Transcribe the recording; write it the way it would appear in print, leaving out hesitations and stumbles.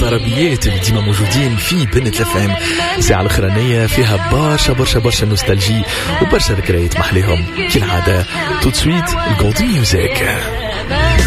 العربيات اللي ديما موجودين في بنت الفهم. ساعة الأخرانية فيها برشا نوستالجي وبرشا ذكريات محليهم كالعادة. تو تسويت الجولد ميوزيك.